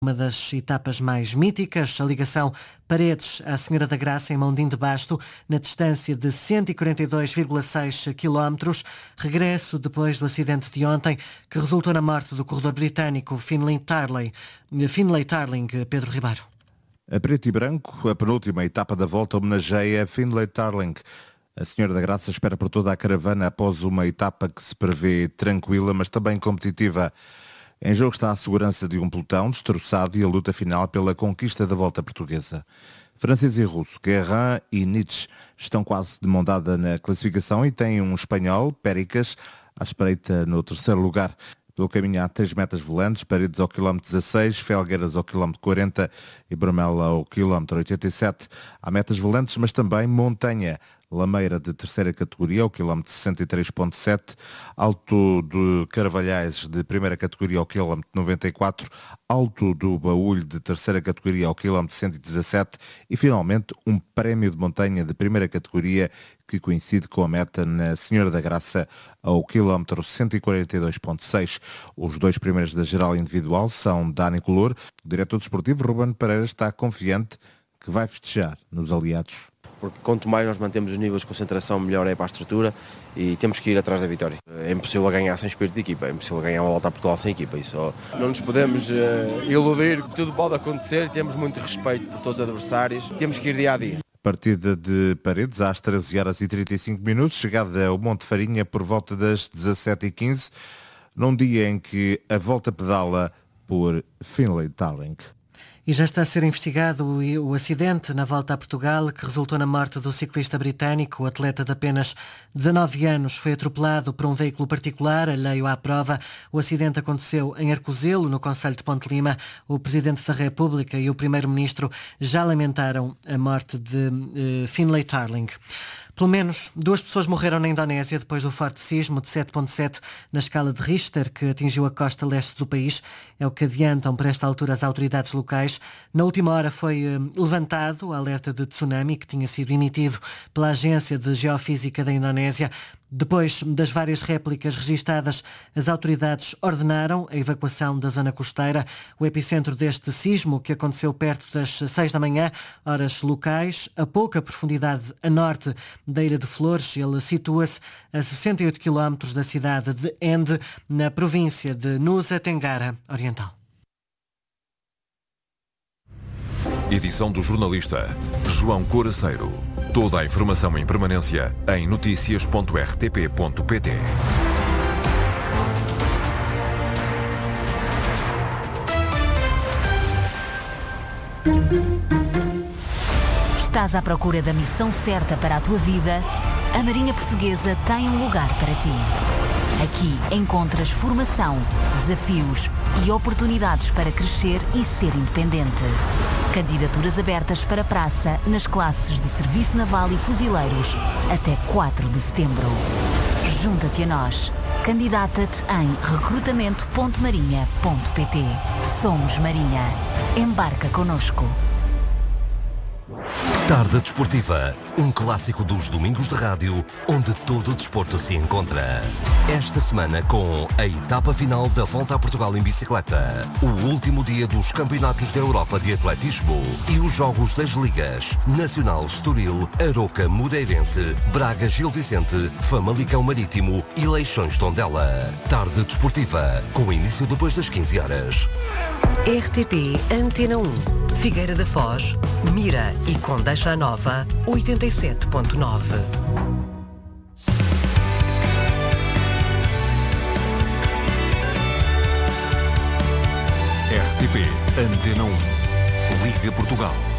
Uma das etapas mais míticas, a ligação Paredes à Senhora da Graça, em Mondim de Basto, na distância de 142,6 km. Regresso depois do acidente de ontem, que resultou na morte do corredor britânico Finlay Tarling. Pedro Ribeiro. A preto e branco, a penúltima etapa da volta homenageia Finlay Tarling. A Senhora da Graça espera por toda a caravana após uma etapa que se prevê tranquila, mas também competitiva. Em jogo está a segurança de um pelotão destroçado e a luta final pela conquista da volta portuguesa. Francês e russo, Guérin e Nietzsche, estão quase de mão dada na classificação e têm um espanhol, Péricas, à espreita no terceiro lugar. Pelo caminho há 3 metas volantes, Paredes ao quilómetro 16, Felgueiras ao quilómetro 40 e Brumel ao quilómetro 87. Há metas volantes, mas também montanha. Lameira de terceira categoria ao quilómetro 63,7, Alto de Carvalhais de primeira categoria ao quilómetro 94, Alto do Baúlho de terceira categoria ao quilómetro 117 e finalmente um prémio de montanha de primeira categoria que coincide com a meta na Senhora da Graça ao quilómetro 142,6. Os 2 primeiros da geral individual são Dani Color. O diretor desportivo Ruben Pereira está confiante que vai festejar nos aliados. Porque quanto mais nós mantemos os níveis de concentração, melhor é para a estrutura e temos que ir atrás da vitória. É impossível ganhar sem espírito de equipa, é impossível ganhar uma volta a Portugal sem equipa. Isso não nos podemos iludir, tudo pode acontecer, temos muito respeito por todos os adversários, temos que ir dia a dia. Partida de Paredes às 13h35, chegada ao Monte Farinha por volta das 17h15, num dia em que a volta pedala por Finlay Tarling. E já está a ser investigado o acidente na volta a Portugal que resultou na morte do ciclista britânico. O atleta de apenas 19 anos foi atropelado por um veículo particular, alheio à prova. O acidente aconteceu em Arcozelo, no concelho de Ponte Lima. O Presidente da República e o Primeiro-Ministro já lamentaram a morte de Finlay Tarling. Pelo menos 2 pessoas morreram na Indonésia depois do forte sismo de 7,7 na escala de Richter que atingiu a costa leste do país. É o que adiantam para esta altura as autoridades locais. Na última hora foi levantado o alerta de tsunami que tinha sido emitido pela Agência de Geofísica da Indonésia. Depois das várias réplicas registadas, as autoridades ordenaram a evacuação da zona costeira. O epicentro deste sismo, que aconteceu perto das 6 da manhã, horas locais, a pouca profundidade a norte da Ilha de Flores, ele situa-se a 68 km da cidade de Ende, na província de Nusa Tenggara Oriental. Edição do jornalista João Coraceiro. Toda a informação em permanência em noticias.rtp.pt. Estás à procura da missão certa para a tua vida? A Marinha Portuguesa tem um lugar para ti. Aqui encontras formação, desafios e oportunidades para crescer e ser independente. Candidaturas abertas para praça nas classes de Serviço Naval e Fuzileiros até 4 de setembro. Junta-te a nós. Candidata-te em recrutamento.marinha.pt. Somos Marinha. Embarca connosco. Tarde Desportiva, um clássico dos domingos de rádio, onde todo o desporto se encontra. Esta semana com a etapa final da Volta a Portugal em bicicleta, o último dia dos Campeonatos da Europa de Atletismo e os jogos das ligas Nacional Estoril, Aroca Moreirense, Braga Gil Vicente, Famalicão Marítimo e Leixões Tondela. Tarde Desportiva, com início depois das 15 horas. RTP Antena 1, Figueira da Foz, Mira e Condeixa Nova, 87.9. RTP Antena 1, Liga Portugal.